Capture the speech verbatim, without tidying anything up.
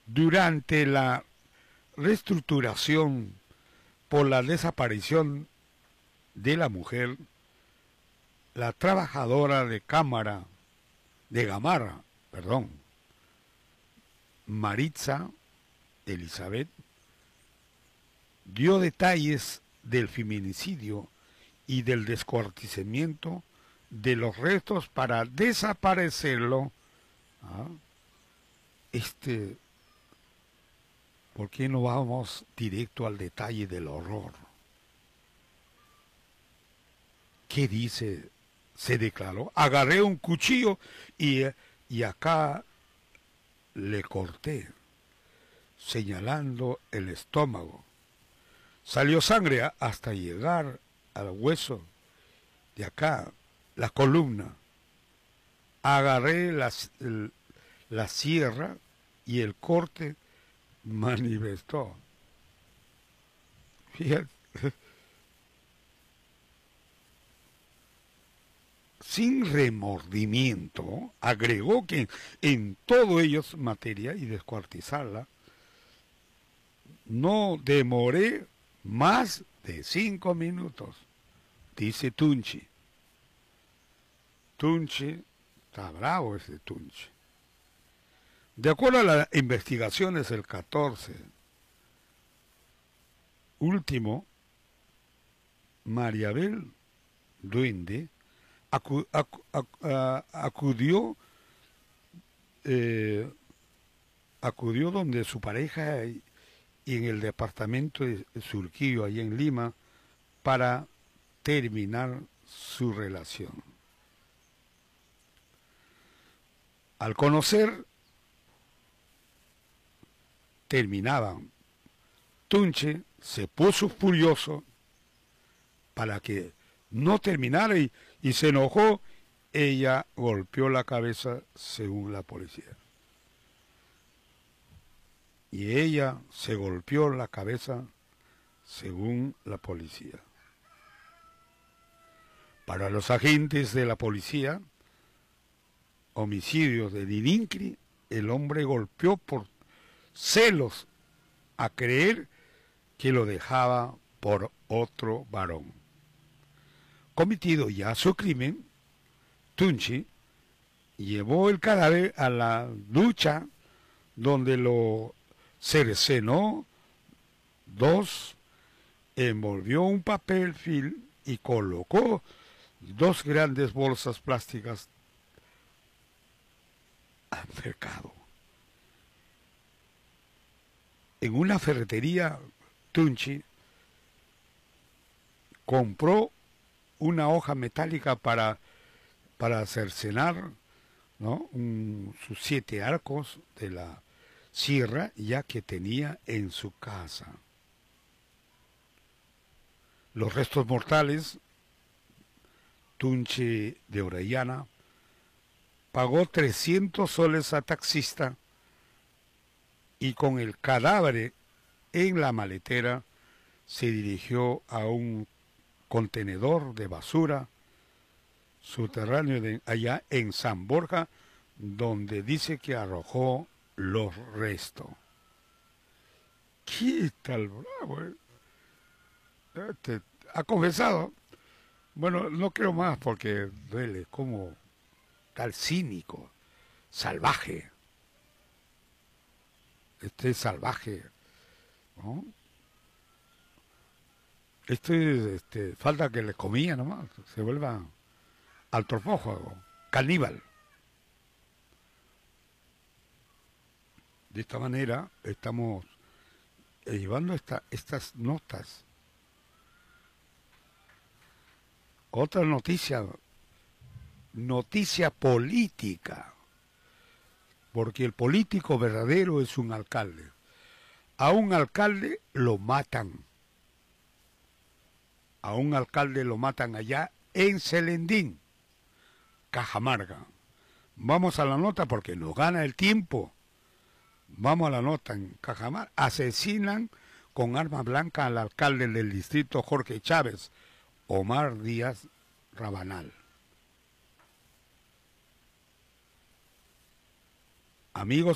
Durante la reestructuración por la desaparición de la mujer, la trabajadora de cámara, de Gamarra, perdón, Maritza Elizabeth, dio detalles del feminicidio y del descuartizamiento de los restos para desaparecerlo. ¿Ah? Este, ¿por qué no vamos directo al detalle del horror? ¿Qué dice? Se declaró, agarré un cuchillo y, y acá le corté, señalando el estómago. Salió sangre hasta llegar al hueso de acá, la columna. Agarré la, la sierra y el corte manifestó. Fíjate. Sin remordimiento, agregó que en todo ello materia y descuartizarla, no demoré más de cinco minutos, dice Tunchi. Tunchi, está bravo ese Tunchi. De acuerdo a las investigaciones del catorce, último, Mariabel Duende acu, acu, acu, acudió eh, acudió donde su pareja y en el departamento de Surquillo, allá en Lima, para terminar su relación. Al conocer, terminaban. Tunche se puso furioso para que no terminara y, y se enojó. Ella golpeó la cabeza, según la policía. Y ella se golpeó la cabeza, según la policía. Para los agentes de la policía, homicidio de Dinincri, el hombre golpeó por celos a creer que lo dejaba por otro varón. Cometido ya su crimen, Tunchi llevó el cadáver a la ducha donde lo cercenó, dos, envolvió un papel film y colocó dos grandes bolsas plásticas al mercado. En una ferretería, Tunchi compró una hoja metálica para, para cercenar, ¿no?, un, sus siete arcos de la sierra, ya que tenía en su casa. Los restos mortales, Tunchi de Orellana pagó trescientos soles a taxista y con el cadáver en la maletera se dirigió a un contenedor de basura subterráneo de allá en San Borja, donde dice que arrojó los restos. ¿Qué tal bravo? Eh? Este, ha confesado. Bueno, no creo más porque duele, como tal cínico, salvaje. Este salvaje, ¿no? Este, este, falta que le comía nomás, se vuelva antropófago, caníbal. De esta manera estamos llevando esta, estas notas. Otra noticia, noticia política, porque el político verdadero es un alcalde. A un alcalde lo matan. A un alcalde lo matan allá en Celendín, Cajamarca. Vamos a la nota porque nos gana el tiempo. Vamos a la nota en Cajamarca. Asesinan con arma blanca al alcalde del distrito Jorge Chávez, Omar Díaz Rabanal. Amigos